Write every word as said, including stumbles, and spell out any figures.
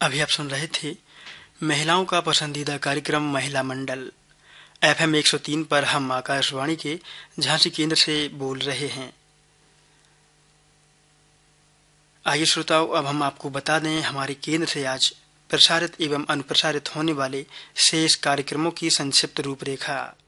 अभी आप सुन रहे थे महिलाओं का पसंदीदा कार्यक्रम महिला मंडल। एफएम एक सौ तीन पर हम आकाशवाणी के झांसी केंद्र से बोल रहे हैं। आइए श्रोताओं, अब हम आपको बता दें हमारे केंद्र से आज प्रसारित एवं अनुप्रसारित होने वाले शेष कार्यक्रमों की संक्षिप्त रूपरेखा।